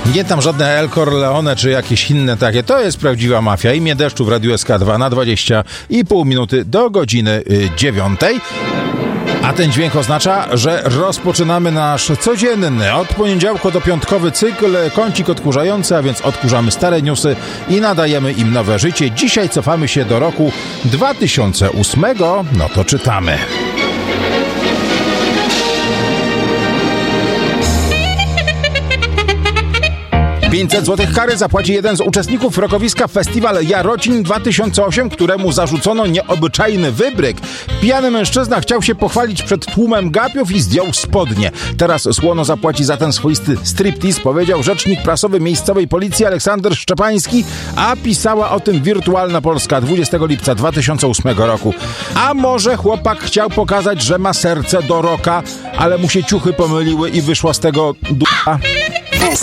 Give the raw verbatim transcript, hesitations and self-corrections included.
Nie tam żadne El Corleone czy jakieś inne takie. To jest prawdziwa mafia. Imię Deszczu w Radiu S K dwa na dwadzieścia i pół minuty do godziny dziewiątej. A ten dźwięk oznacza, że rozpoczynamy nasz codzienny, od poniedziałku do piątkowy cykl, kącik odkurzający, a więc odkurzamy stare newsy i nadajemy im nowe życie. Dzisiaj cofamy się do roku dwa tysiące ósmego. No to czytamy. pięćset złotych kary zapłaci jeden z uczestników rokowiska Festiwal Jarocin dwa tysiące osiem, któremu zarzucono nieobyczajny wybryk. Pijany mężczyzna chciał się pochwalić przed tłumem gapiów i zdjął spodnie. Teraz słono zapłaci za ten swoisty striptease, powiedział rzecznik prasowy miejscowej policji Aleksander Szczepański, a pisała o tym Wirtualna Polska dwudziestego lipca dwa tysiące ósmego roku. A może chłopak chciał pokazać, że ma serce do rocka, ale mu się ciuchy pomyliły i wyszło z tego d***a?